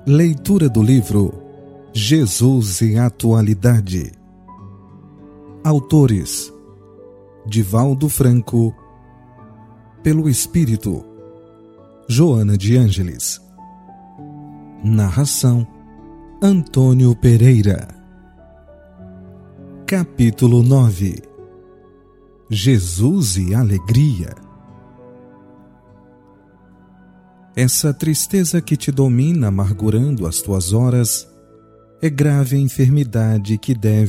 Leitura do livro Jesus e Atualidade. Autores: Divaldo Franco. Pelo Espírito, Joana de Ângeles. Narração: Antônio Pereira. Capítulo 9. Jesus e Alegria. Essa tristeza que te domina, amargurando as tuas horas, é grave enfermidade que deve